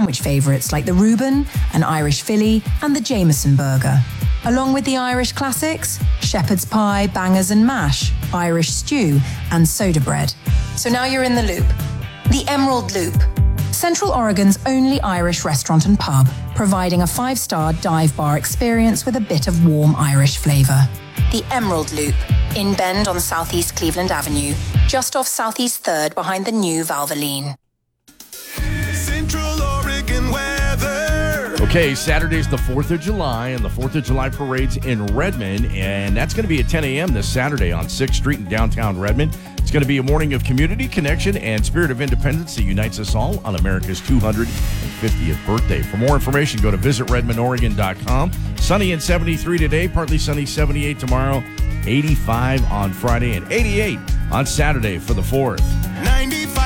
sandwich favourites like the Reuben, an Irish Philly, and the Jameson burger. Along with the Irish classics, shepherd's pie, bangers and mash, Irish stew, and soda bread. So now you're in the loop. The Emerald Loop, Central Oregon's only Irish restaurant and pub, providing a 5-star dive bar experience with a bit of warm Irish flavour. The Emerald Loop, in Bend on Southeast Cleveland Avenue, just off Southeast 3rd behind the new Valvoline. Central Oregon weather. Okay, Saturday's the 4th of July, and the 4th of July parade's in Redmond, and that's going to be at 10 a.m. this Saturday on 6th Street in downtown Redmond. It's going to be a morning of community, connection, and spirit of independence that unites us all on America's 250th birthday. For more information, go to visitredmondoregon.com. Sunny and 73 today, partly sunny 78 tomorrow, 85 on Friday, and 88 on Saturday for the 4th.